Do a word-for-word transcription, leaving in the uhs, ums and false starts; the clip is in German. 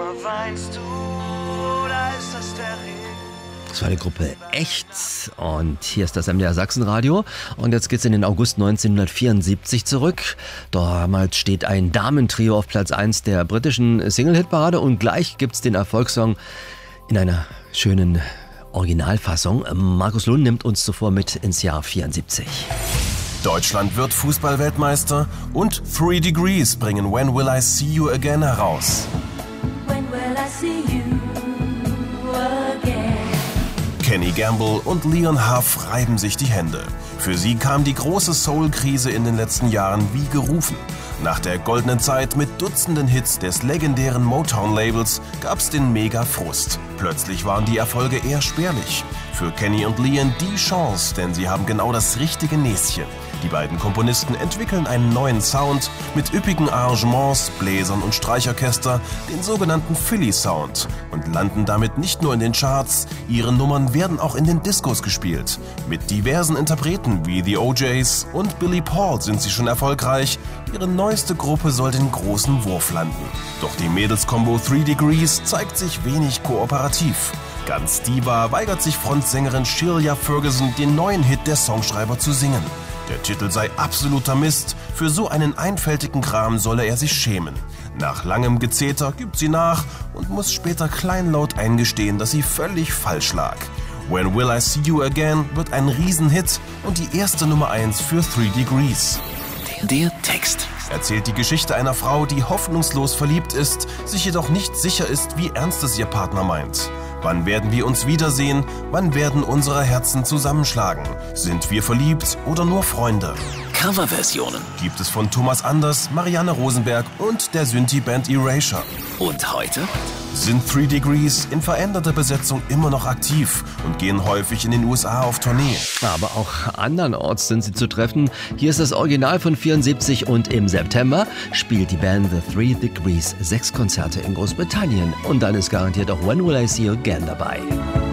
weinst du, oder ist das der Regen? Das war die Gruppe Echt und hier ist das M D R Sachsenradio und jetzt geht's in den August neunzehnhundertvierundsiebzig zurück. Damals steht ein Damentrio auf Platz eins der britischen Single-Hit-Parade und gleich gibt's den Erfolgssong in einer schönen Originalfassung. Markus Lund nimmt uns zuvor mit ins Jahr vierundsiebzig. Deutschland wird Fußballweltmeister und Three Degrees bringen When Will I See You Again heraus. When will I see you again? Kenny Gamble und Leon Huff reiben sich die Hände. Für sie kam die große Soul-Krise in den letzten Jahren wie gerufen. Nach der goldenen Zeit mit Dutzenden Hits des legendären Motown-Labels gab's den Mega-Frust. Plötzlich waren die Erfolge eher spärlich. Für Kenny und Leon die Chance, denn sie haben genau das richtige Näschen. Die beiden Komponisten entwickeln einen neuen Sound mit üppigen Arrangements, Bläsern und Streichorchester, den sogenannten Philly Sound, und landen damit nicht nur in den Charts, ihre Nummern werden auch in den Discos gespielt. Mit diversen Interpreten wie The O Js und Billy Paul sind sie schon erfolgreich. Ihre neueste Gruppe soll den großen Wurf landen. Doch die Mädels-Kombo Three Degrees zeigt sich wenig kooperativ. Ganz diva weigert sich Frontsängerin Sheila Ferguson, den neuen Hit der Songschreiber zu singen. Der Titel sei absoluter Mist, für so einen einfältigen Kram solle er sich schämen. Nach langem Gezeter gibt sie nach und muss später kleinlaut eingestehen, dass sie völlig falsch lag. When Will I See You Again wird ein Riesenhit und die erste Nummer eins für Three Degrees. Der Text Erzählt die Geschichte einer Frau, die hoffnungslos verliebt ist, sich jedoch nicht sicher ist, wie ernst es ihr Partner meint. Wann werden wir uns wiedersehen? Wann werden unsere Herzen zusammenschlagen? Sind wir verliebt oder nur Freunde? Coverversionen Gibt es von Thomas Anders, Marianne Rosenberg und der Synthie-Band Erasure. und heute Sind Three Degrees in veränderter Besetzung immer noch aktiv und gehen häufig in den U S A auf Tournee. Aber auch andernorts sind sie zu treffen. Hier ist das Original von vierundsiebzig und im September spielt die Band The Three Degrees sechs Konzerte in Großbritannien. Und dann ist garantiert auch When Will I See You Again dabei.